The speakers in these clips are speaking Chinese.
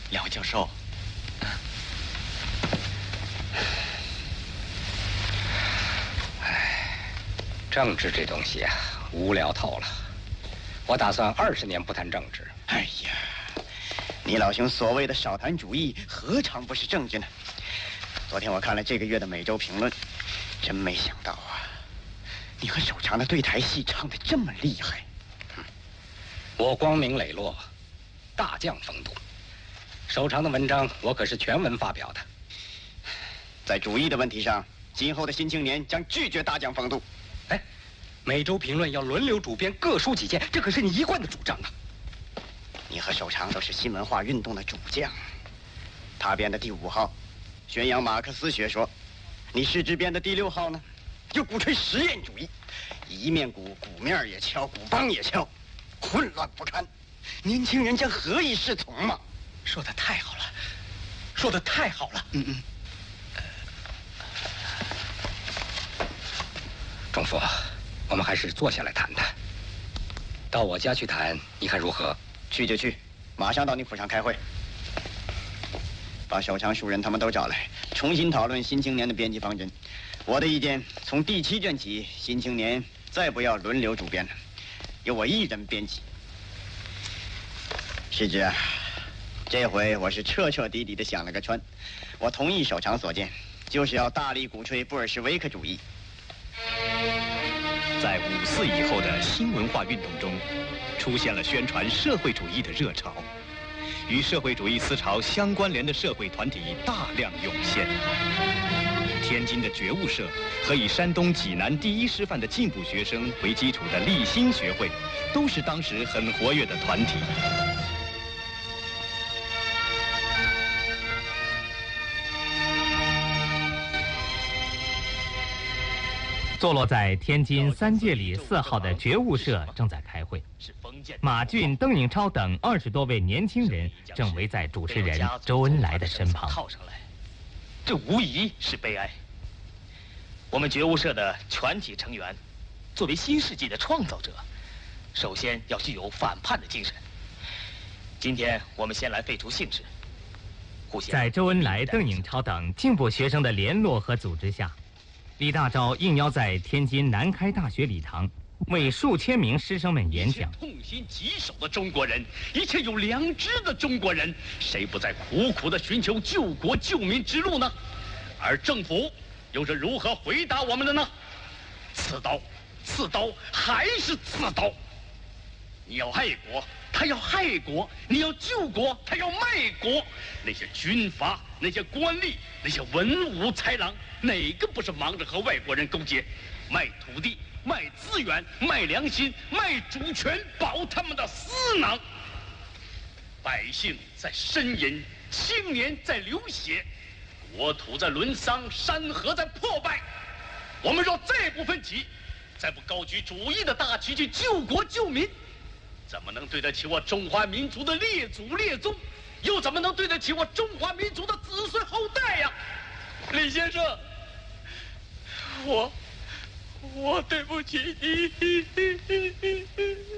两位教授。 政治这东西啊，无聊透了。我打算20年不谈政治。 哎呀，你老兄所谓的少谈主义，何尝不是政治呢？昨天我看了这个月的《每周评论》，真没想到啊，你和守常的对台戏唱得这么厉害。 我光明磊落，大将风度。守常的文章，我可是全文发表的。 在主义的问题上，今后的新青年将拒绝大将风度。 哎，每周评论要轮流主编，各抒己见，这可是你一贯的主张啊。 你和守常都是新文化运动的主将，他编的第5号宣扬马克思学说，你是之编的第6号呢，又鼓吹实验主义，一面鼓面也敲，鼓梆也敲，混乱不堪，年轻人将何以适从嘛？ 说得太好了，说得太好了。 仲福，我们还是坐下来谈谈。到我家去谈，你看如何？ 去就去，马上到你府上开会，把守常、树人他们都找来，重新讨论《新青年》的编辑方针。我的意见，从第7卷起，《新青年》再不要轮流主编了，由我一人编辑。世之啊，这回我是彻彻底底的想了个穿。我同意守常所见，就是要大力鼓吹布尔什维克主义。 在54以后的新文化运动中，出现了宣传社会主义的热潮，与社会主义思潮相关联的社会团体大量涌现。天津的觉悟社和以山东济南第一师范的进步学生为基础的立新学会，都是当时很活跃的团体。 坐落在天津3界里4号的觉悟社正在开会，马俊、邓颖超等20多位年轻人正围在主持人周恩来的身旁。 套上来，这无疑是悲哀。我们觉悟社的全体成员，作为新世纪的创造者，首先要具有反叛的精神。今天我们先来废除姓氏， 在周恩来、邓颖超等进步学生的联络和组织下，李大钊应邀在天津南开大学礼堂为数千名师生们演讲。 痛心疾首的中国人，一切有良知的中国人，谁不在苦苦地寻求救国救民之路呢？而政府又是如何回答我们的呢？刺刀，刺刀，还是刺刀。你要爱国，他要害国；你要救国，他要卖国。那些军阀，那些官吏，那些文武才郎，哪个不是忙着和外国人勾结，卖土地、卖资源、卖良心、卖主权，保他们的私囊？百姓在呻吟，青年在流血，国土在沦丧，山河在破败。我们若再不奋起，再不高举主义的大旗去救国救民，怎么能对得起我中华民族的列祖列宗？又怎么能对得起我中华民族的子孙后代呀？李先生，我对不起你，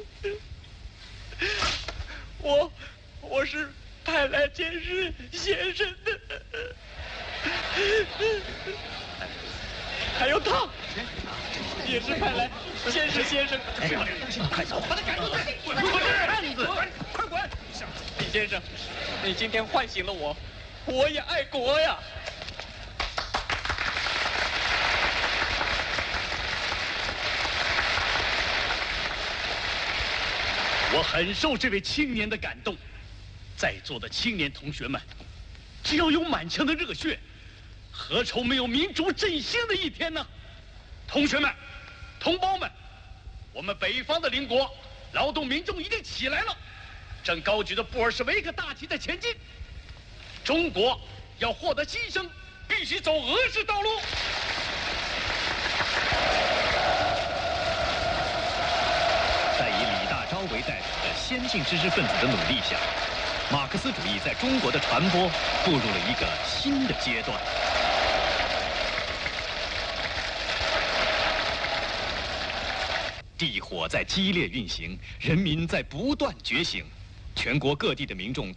我是派来监视先生的，还有他也是派来监视先生的。快走，把他赶出去！滚出去！汉子，快滚！李先生，你今天唤醒了我，我也爱国呀。我很受这位青年的感动，在座的青年同学们，只要有满腔的热血，何愁没有民主振兴的一天呢？同学们，同胞们，我们北方的邻国劳动民众已经起来了，正高举着布尔什维克大旗在前进。中国要获得新生，必须走俄式道路。 在以李大钊为代表的先进知识分子的努力下，马克思主义在中国的传播步入了一个新的阶段。地火在激烈运行，人民在不断觉醒，全国各地的民众